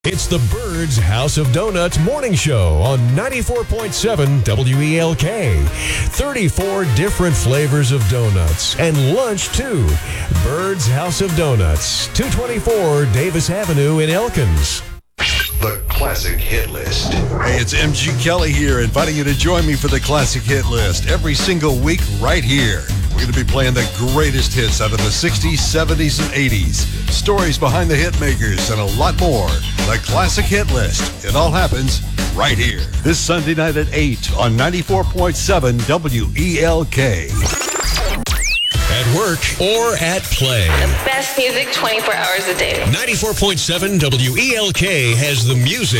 It's the Bird's House of Donuts morning show on 94.7 WELK. 34 different flavors of donuts and lunch too. Bird's House of Donuts, 224 Davis Avenue in Elkins. The Classic Hit List. Hey, it's MG Kelly here, inviting you to join me for the Classic Hit List every single week right here. We're going to be playing the greatest hits out of the 60s, 70s, and 80s. Stories behind the hit makers and a lot more. The Classic Hit List. It all happens right here. This Sunday night at 8 on 94.7 WELK. At work or at play. The best music 24 hours a day. 94.7 WELK has the music